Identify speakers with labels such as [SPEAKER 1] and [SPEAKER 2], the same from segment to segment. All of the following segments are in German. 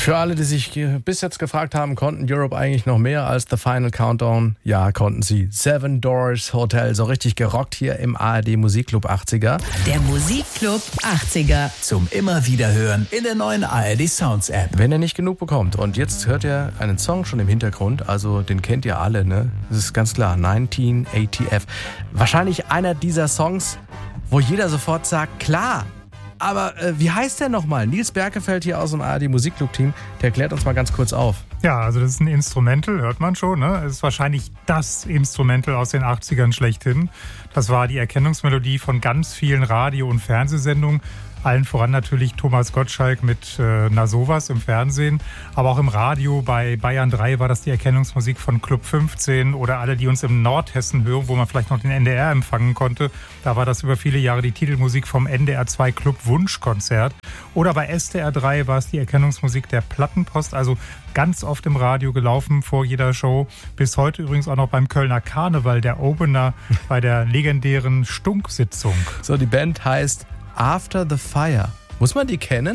[SPEAKER 1] Für alle, die sich bis jetzt gefragt haben, konnten Europe eigentlich noch mehr als The Final Countdown? Ja, konnten sie. Seven Doors Hotel, so richtig gerockt hier im ARD Musikclub 80er.
[SPEAKER 2] Der Musikclub 80er.
[SPEAKER 3] Zum immer wieder hören in der neuen ARD Sounds App.
[SPEAKER 1] Wenn ihr nicht genug bekommt. Und jetzt hört ihr einen Song schon im Hintergrund, also den kennt ihr alle, ne? Das ist ganz klar, 19 ATF. Wahrscheinlich einer dieser Songs, wo jeder sofort sagt, klar. Aber wie heißt der nochmal? Nils Berkefeld hier aus dem ARD Musikclub-Team, der klärt uns mal ganz kurz auf.
[SPEAKER 4] Ja, also das ist ein Instrumental, hört man schon. Ne? Es ist wahrscheinlich das Instrumental aus den 80ern schlechthin. Das war die Erkennungsmelodie von ganz vielen Radio- und Fernsehsendungen. Allen voran natürlich Thomas Gottschalk mit Na sowas im Fernsehen. Aber auch im Radio bei Bayern 3 war das die Erkennungsmusik von Club 15 oder alle, die uns im Nordhessen hören, wo man vielleicht noch den NDR empfangen konnte. Da war das über viele Jahre die Titelmusik vom NDR 2 Club Wunschkonzert. Oder bei SDR 3 war es die Erkennungsmusik der Plattenpost, also ganz oft im Radio gelaufen vor jeder Show. Bis heute übrigens auch noch beim Kölner Karneval, der Opener bei der legendären Stunk-Sitzung.
[SPEAKER 1] So, die Band heißt After the Fire. Muss man die kennen?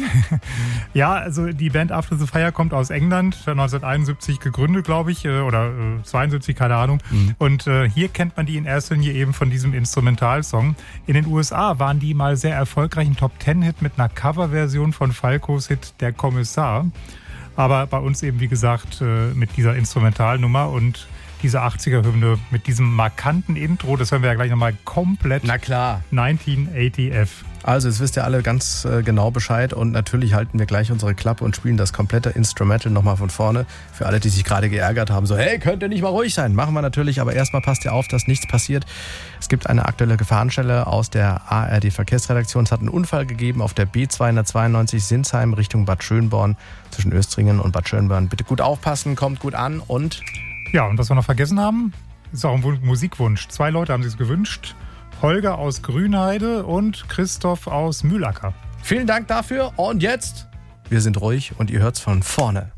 [SPEAKER 4] Ja, also die Band After the Fire kommt aus England, 1971 gegründet, glaube ich, oder 72, keine Ahnung. Und hier kennt man die in erster Linie eben von diesem Instrumentalsong. In den USA waren die mal sehr erfolgreich, ein Top-10-Hit mit einer Coverversion von Falcos Hit Der Kommissar. Aber bei uns eben, wie gesagt, mit dieser Instrumentalnummer und diese 80er-Hymne mit diesem markanten Intro, das hören wir ja gleich nochmal komplett.
[SPEAKER 1] Na klar.
[SPEAKER 4] 19 ATF.
[SPEAKER 1] Also, jetzt wisst ihr alle ganz genau Bescheid und natürlich halten wir gleich unsere Klappe und spielen das komplette Instrumental nochmal von vorne. Für alle, die sich gerade geärgert haben, so, hey, könnt ihr nicht mal ruhig sein? Machen wir natürlich, aber erstmal passt ihr auf, dass nichts passiert. Es gibt eine aktuelle Gefahrenstelle aus der ARD-Verkehrsredaktion. Es hat einen Unfall gegeben auf der B292 Sinsheim Richtung Bad Schönborn zwischen Östringen und Bad Schönborn. Bitte gut aufpassen, kommt gut an und...
[SPEAKER 4] Ja, und was wir noch vergessen haben, ist auch ein Musikwunsch. 2 Leute haben sich es gewünscht. Holger aus Grünheide und Christoph aus Mühlacker.
[SPEAKER 1] Vielen Dank dafür und jetzt, wir sind ruhig und ihr hört's von vorne.